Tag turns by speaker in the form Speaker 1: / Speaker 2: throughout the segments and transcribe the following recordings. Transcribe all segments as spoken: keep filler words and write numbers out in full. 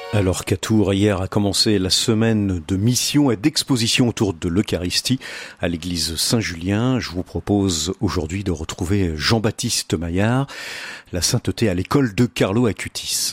Speaker 1: Alors qu'à Tours, hier a commencé la semaine de mission et d'exposition autour de l'Eucharistie à l'église Saint-Julien, je vous propose aujourd'hui de retrouver Jean-Baptiste Maillard, la sainteté à l'école de Carlo Acutis.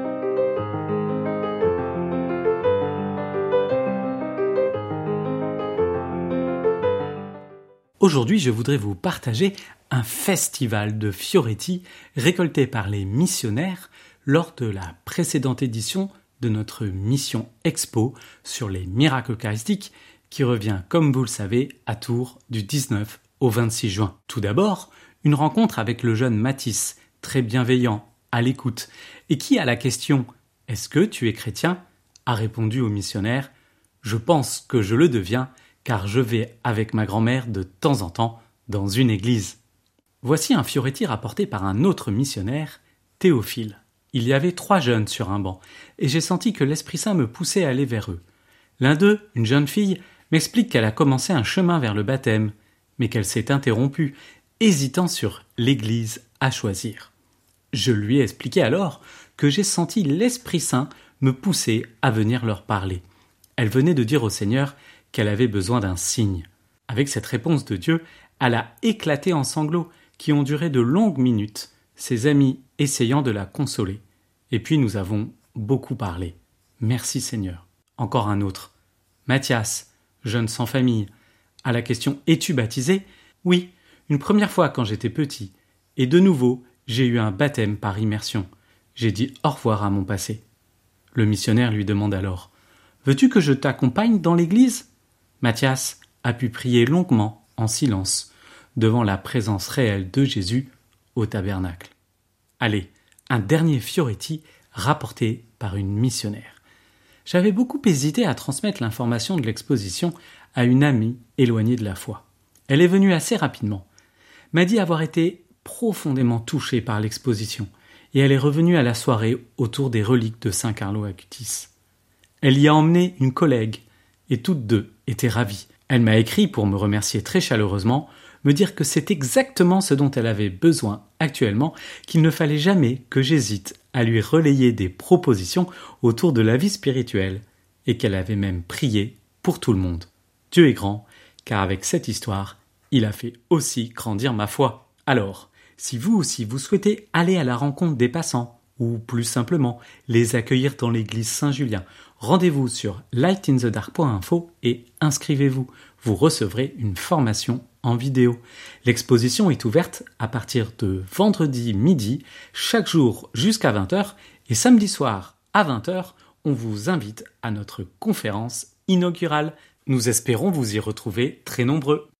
Speaker 2: Aujourd'hui, je voudrais vous partager un festival de fioretti récolté par les missionnaires lors de la précédente édition de notre mission Expo sur les miracles eucharistiques qui revient, comme vous le savez, à Tours du dix-neuf au vingt-six juin. Tout d'abord, une rencontre avec le jeune Mathis, très bienveillant, à l'écoute, et qui, à la question « Est-ce que tu es chrétien ?», a répondu aux missionnaires « Je pense que je le deviens, car je vais avec ma grand-mère de temps en temps dans une église. » Voici un fioretti rapporté par un autre missionnaire, Théophile. Il y avait trois jeunes sur un banc, et j'ai senti que l'Esprit Saint me poussait à aller vers eux. L'un d'eux, une jeune fille, m'explique qu'elle a commencé un chemin vers le baptême, mais qu'elle s'est interrompue, hésitant sur l'église à choisir. Je lui ai expliqué alors que j'ai senti l'Esprit Saint me pousser à venir leur parler. Elle venait de dire au Seigneur qu'elle avait besoin d'un signe. Avec cette réponse de Dieu, elle a éclaté en sanglots qui ont duré de longues minutes, ses amis essayant de la consoler. Et puis nous avons beaucoup parlé. Merci Seigneur. Encore un autre. Mathias, jeune sans famille. À la question « Es-tu baptisé ?» Oui, une première fois quand j'étais petit. Et de nouveau, j'ai eu un baptême par immersion. J'ai dit au revoir à mon passé. Le missionnaire lui demande alors « Veux-tu que je t'accompagne dans l'église ?» Mathias a pu prier longuement, en silence, devant la présence réelle de Jésus au tabernacle. Allez, un dernier fioretti rapporté par une missionnaire. J'avais beaucoup hésité à transmettre l'information de l'exposition à une amie éloignée de la foi. Elle est venue assez rapidement, m'a dit avoir été profondément touchée par l'exposition, et elle est revenue à la soirée autour des reliques de Saint Carlo Acutis. Elle y a emmené une collègue, et toutes deux étaient ravies. Elle m'a écrit pour me remercier très chaleureusement, me dire que c'est exactement ce dont elle avait besoin actuellement, qu'il ne fallait jamais que j'hésite à lui relayer des propositions autour de la vie spirituelle, et qu'elle avait même prié pour tout le monde. Dieu est grand, car avec cette histoire, il a fait aussi grandir ma foi. Alors, si vous aussi vous souhaitez aller à la rencontre des passants, ou plus simplement les accueillir dans l'église Saint-Julien, rendez-vous sur light in the dark point info et inscrivez-vous. Vous recevrez une formation en vidéo. L'exposition est ouverte à partir de vendredi midi, chaque jour jusqu'à vingt heures, et samedi soir à vingt heures, on vous invite à notre conférence inaugurale. Nous espérons vous y retrouver très nombreux.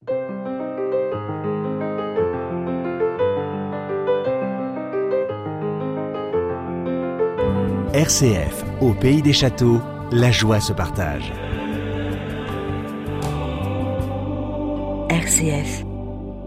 Speaker 3: R C F, au pays des châteaux, la joie se partage.
Speaker 4: R C F